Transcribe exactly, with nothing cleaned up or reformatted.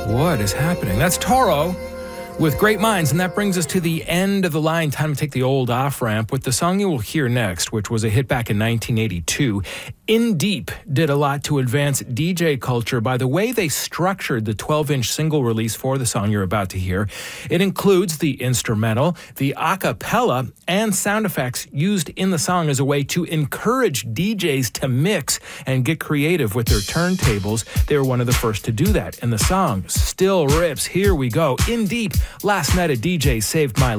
What is happening? That's Toro with Great Minds, and that brings us to the end of the line. Time to take the old off-ramp with the song you will hear next, which was a hit back in nineteen eighty-two. In Deep did a lot to advance D J culture by the way they structured the twelve-inch single release for the song you're about to hear. It includes the instrumental, the a cappella, and sound effects used in the song as a way to encourage D Js to mix and get creative with their turntables. They were one of the first to do that, and the song still rips. Here we go. In Deep, Last Night a D J Saved My Life.